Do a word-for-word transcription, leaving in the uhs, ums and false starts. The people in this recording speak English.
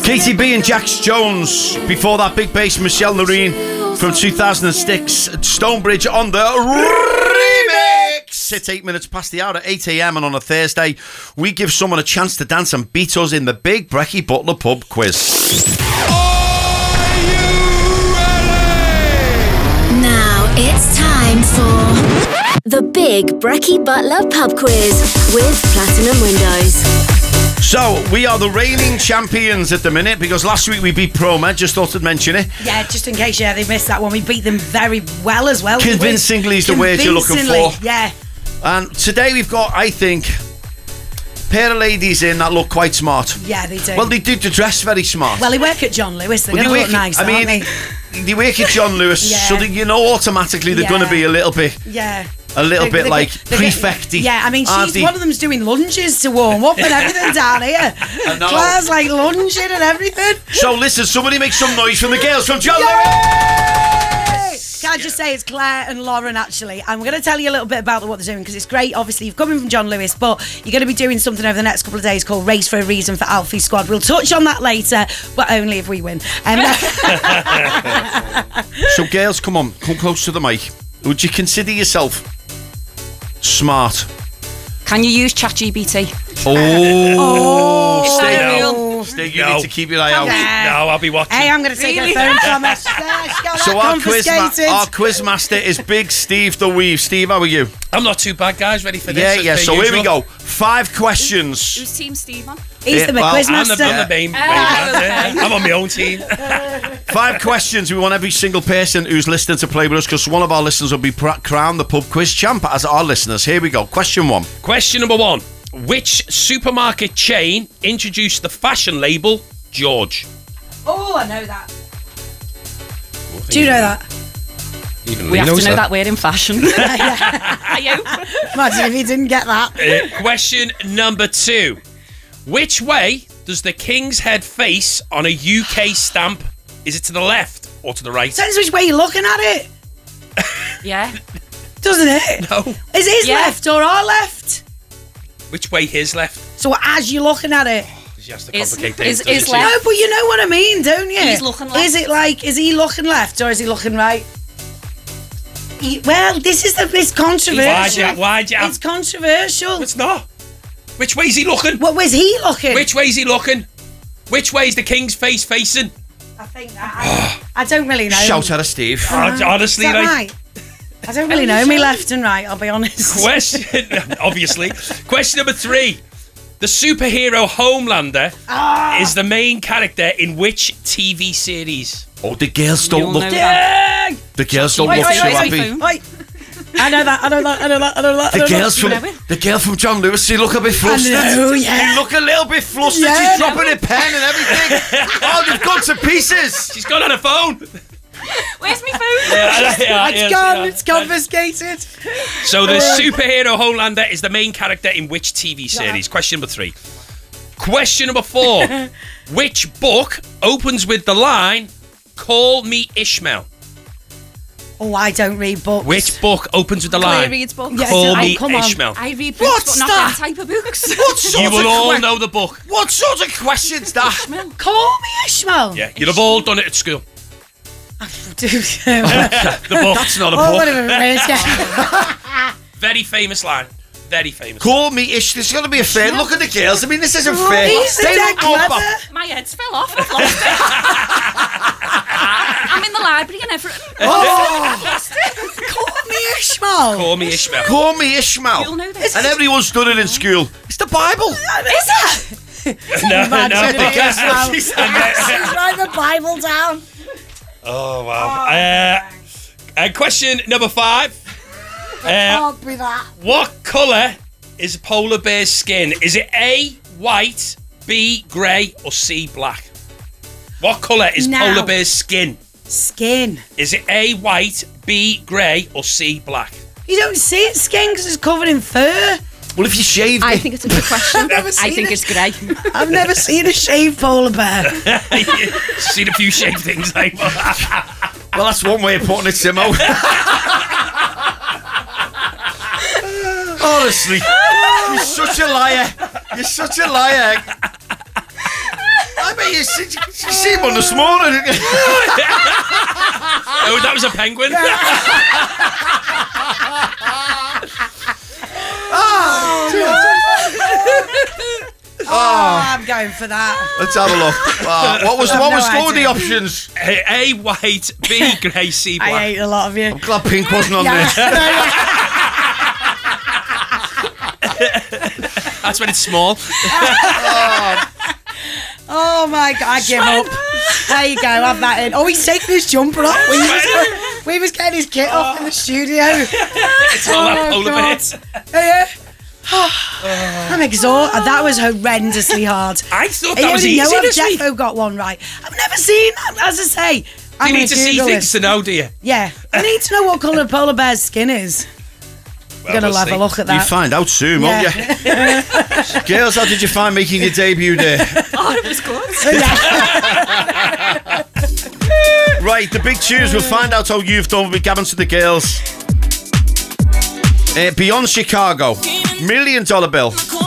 Katie B and Jax Jones. Before that, Big Bass, Michelle Loreen from two thousand six, Stonebridge on the remix. It's eight minutes past the hour at eight a.m. and on a Thursday, we give someone a chance to dance and beat us in the Big Brecky Butler Pub Quiz. Are you ready? Now it's time for the Big Brecky Butler Pub Quiz with Platinum Windows. So, we are the reigning champions at the minute because last week we beat ProMed, just thought I'd mention it. Yeah, just in case yeah, they missed that one. We beat them very well as well. Convincingly is the word you're looking for. Yeah. And today we've got, I think, a pair of ladies in that look quite smart. Yeah, they do. Well, they do dress very smart. Well, they work at John Lewis. They're well, going to look look nice, I mean, aren't they? They work at John Lewis, Yeah. so that you know automatically they're Yeah. going to be a little bit... Yeah. A little They- bit they- like they- prefecty. Yeah, I mean, aren't she's they? one of them's doing lunges to warm up and everything down here. I know. Claire's like lunging and everything. So listen, somebody make some noise from the girls from John Yay! Lewis! Can I just say it's Claire and Lauren actually. I'm going to tell you a little bit about what they're doing because it's great. Obviously, you've come in from John Lewis, but you're going to be doing something over the next couple of days called Race for a Reason for Alfie Squad. We'll touch on that later, but only if we win. Um, So girls, come on, come close to the mic. Would you consider yourself smart? Can you use ChatGPT? Oh, Is stay that out. real? Stay, you No. need to keep your eye out. Yeah. No, I'll be watching. Hey, I'm going to take Really? her phone from her. She's got So that our quiz, ma- confiscated. our quiz master is Big Steve the Weave. Steve, how are you? I'm not too bad, guys. Ready for Yeah, this? yeah. Per So here we usual. go. Five questions. Who's Team Steve on? He's Yeah, the well, quiz I'm the, master. I'm the main, main Ah, man. I'm on my own team. Five questions. We want every single person who's listening to play with us because one of our listeners will be pr- crowned the pub quiz champ as our listeners. Here we go. Question one. Question number one. Which supermarket chain introduced the fashion label George? Oh, I know that. Do you know that? Even We Lee have to knows know that word in fashion. I hope. Imagine if you didn't get that. Uh, question number two. Which way does the King's Head face on a U K stamp? Is it to the left or to the right? Depends which way you're looking at it, Yeah. doesn't it? No. Is his Yeah. left or our left? Which way his left? So as you're looking at it. She has to Is- complicate is- things. is doesn't she? left- No, but you know what I mean, don't you? He's looking left. Is it like, is he looking left or is he looking right? He, well, this is the, it's controversial. Why'd you, why'd you have... It's controversial. It's not. Which way's he looking? What was he looking? Which way's he looking? Which way's the King's face facing? I think that. I, I don't really know. Shout out of Steve. Hon- Honestly, Is that like... right? I don't really know me left and right, I'll be honest. Question, obviously. Question number three. The superhero Homelander Ah. is the main character in which T V series? Oh, the girls don't You'll look. know that. Dang! The girls don't Wait, look wait, so wait, wait, happy. Wait. I know that, I know that, I know that, I know that. I The know girls that. from You know it? the girl from John Lewis, they look a bit flustered. know, yeah. They look a little bit flustered. Yeah. She's dropping her pen and everything. Oh, they've gone to pieces. She's gone on her phone. Where's my phone? Yeah, yeah, It's yeah, gone, yeah. it's confiscated. So the superhero Homelander is the main character in which T V series? Question number three. Question number four. Which book opens with the line, "Call me Ishmael"? Oh, I don't read books. Which book opens with the Claire line, reads books. Yeah, "Call I- me come on. Ishmael"? I read books, What's but not that? them type of books. What sort You will of all que- know the book. What sort of questions that? Call me Ishmael. Yeah, you'd have all done it at school. Dude. The book. That's not a Oh, book. whatever it is, yeah. Very famous line. Very famous. Call me Ish. This is going to be a fair. Look at the girls. I mean, this isn't fair. He's They dead look up. clever. My head's fell off. I've lost it. I'm in the library and everything. Oh, call me Ishmael. Call me Ishmael. Call me Ishmael. You'll know this. And everyone's done it in school. It's the Bible. Is it? No, no, Imagine it because... is. She's- She's writing the Bible down. Oh, wow. Uh, uh, question number five. Uh, Can't be that. what colour is a polar bear's skin? Is it A, white, B, grey, or C, black? What colour is Now. polar bear's skin? Skin. Is it A, white, B, grey, or C, black? You don't see it skin because it's covered in fur. Well, if you shaved I it. think it's a good question. never I seen think it. it's grey. I've never seen a shaved polar bear. Seen a few shaved things like Well, that's one way of putting it, Simo. Honestly, you're such a liar. You're such a liar. I you see, you see him on this morning. Oh, that was a penguin. Oh, I'm going for that. Let's have a look. Ah, what was I've what no was what were the idea. options? A, A white, B grey, C black. I hate a lot of you. I'm glad pink wasn't on Yeah. there. That's when it's small. Oh my god, I give up. There you go, have that in. Oh, he's taking his jumper off. We was, we was getting his kit off in the studio. It's all that Oh, polar God. bits. Yeah. I'm exhausted. That was horrendously hard. I thought You that was only know easy I've this week. defo got one right. I've never seen that. As I say, I'm You gonna need to see Google things this. to know, do you? Yeah, I need to know what colour a polar bear's skin is. We're Well, gonna we'll have see. a look at You that. find out soon, won't you? Yeah. Girls, how did you find making your debut there? Oh, it was good. Right, the big tunes. We'll find out how you've done with Gavin to the girls. Uh, Beyond Chicago, Million Dollar Bill.